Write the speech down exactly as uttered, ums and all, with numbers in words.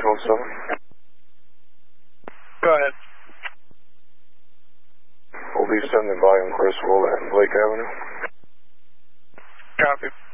one seven. Go ahead. We'll be sending volume Chris Will at Blake Avenue. Copy.